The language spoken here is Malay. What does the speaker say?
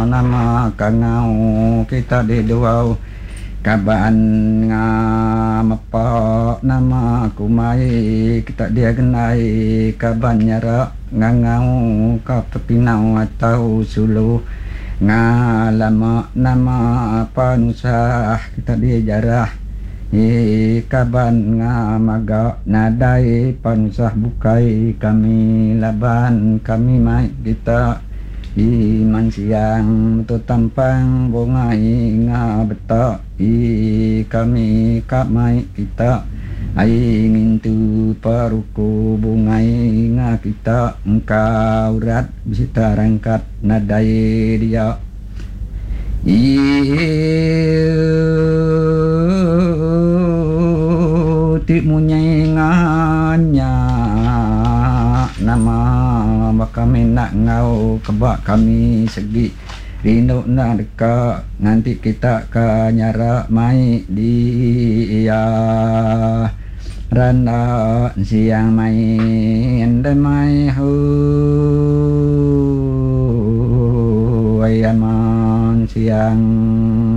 nama kangau kita di duau kaban ngapa nama kumai kita dia genai kaban nyara ngangau ka pepinau atau sulu ngalama nama panusah kita dia jarah kaban ngamaga nadai panusah bukai kami laban kami mai kita iman siang tu tampang bungai nga betak kami kamai kita ingin tu paruku bungai nga kita engkau rat bisa rangkat nadai dia ti munyai nganya nama kami nak ngau kebak kami segi rindu nak dekat nanti kita ke nyara mai dia rana siang mai anda mai hu ayaman siang